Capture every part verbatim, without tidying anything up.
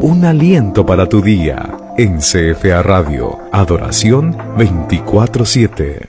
un aliento para tu día. En C F A Radio, Adoración veinticuatro siete.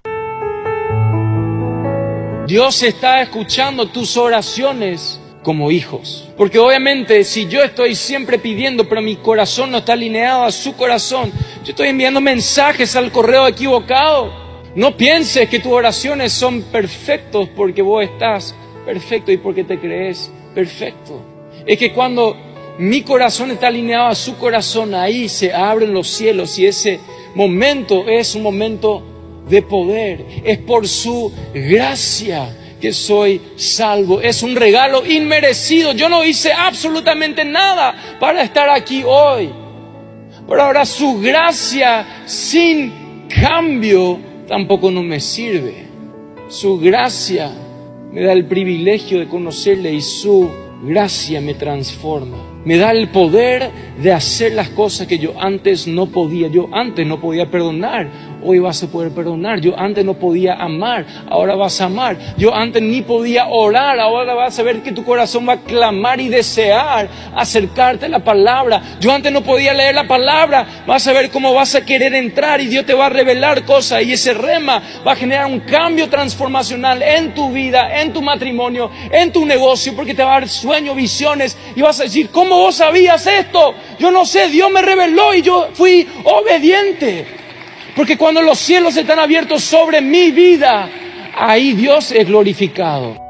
Dios está escuchando tus oraciones como hijos. Porque obviamente si yo estoy siempre pidiendo, pero mi corazón no está alineado a su corazón, yo estoy enviando mensajes al correo equivocado. No pienses que tus oraciones son perfectos porque vos estás perfecto y porque te crees perfecto. Es que cuando mi corazón está alineado a su corazón, ahí se abren los cielos y ese momento es un momento de poder. Es por su gracia que soy salvo. Es un regalo inmerecido. Yo no hice absolutamente nada para estar aquí hoy. Pero ahora su gracia sin cambio tampoco no me sirve. Su gracia me da el privilegio de conocerle y su gracia me transforma. Me da el poder de hacer las cosas que yo antes no podía. Yo antes no podía perdonar, hoy vas a poder perdonar. Yo antes no podía amar, ahora vas a amar. Yo antes ni podía orar, ahora vas a ver que tu corazón va a clamar y desear acercarte a la palabra. Yo antes no podía leer la palabra, vas a ver cómo vas a querer entrar y Dios te va a revelar cosas y ese rema va a generar un cambio transformacional en tu vida, en tu matrimonio, en tu negocio, porque te va a dar sueños, visiones y vas a decir, ¿cómo vos sabías esto? Yo no sé, Dios me reveló y yo fui obediente. Porque cuando los cielos están abiertos sobre mi vida, ahí Dios es glorificado.